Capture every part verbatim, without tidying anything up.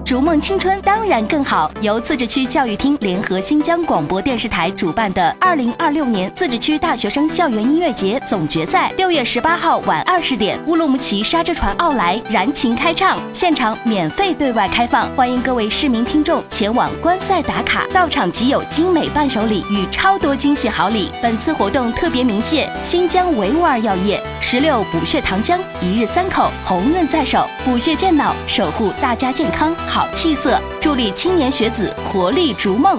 逐梦青春当然更好。由自治区教育厅联合新疆广播电视台主办的二零二六年自治区大学生校园音乐节总决赛，六月十八号晚二十点，乌鲁木齐沙之船奥莱燃情开唱，现场免费对外开放，欢迎各位市民听众前往观赛打卡，到场即有精美伴手礼与超多惊喜好礼。本次活动特别鸣谢新疆维吾尔药业、石榴补血糖浆、一日三口、红润在手，补血健脑，守护大家健康好气色，助力青年学子活力逐梦。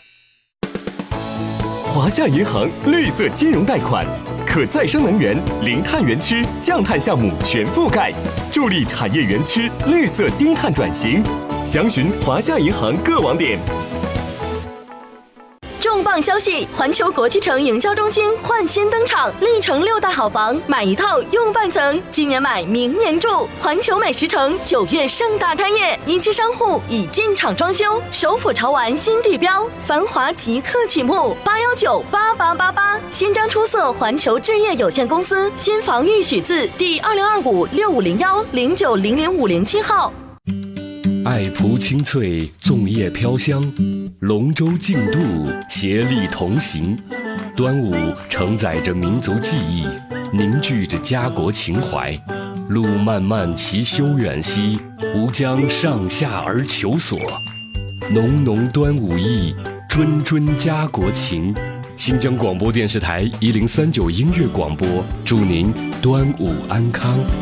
华夏银行绿色金融贷款，可再生能源、零碳园区、降碳项目全覆盖，助力产业园区绿色低碳转型。详询华夏银行各网点。 重磅消息！环球国际城营销中心焕新登场，历城六大好房，买一套用半层，今年买明年住。环球美食城九月盛大开业，一期商户已进场装修，首府潮玩新地标，繁华即刻启幕。八幺九八八八八，新疆出色环球置业有限公司新房预许字第二零二五六五零幺零九零零五零七号。 爱蒲清脆，粽叶飘香，龙舟竞渡，协力同行。端午承载着民族记忆，凝聚着家国情怀。路漫漫其修远兮，吾将上下而求索。浓浓端午意，谆谆家国情。新疆广播电视台一零三九音乐广播，祝您端午安康。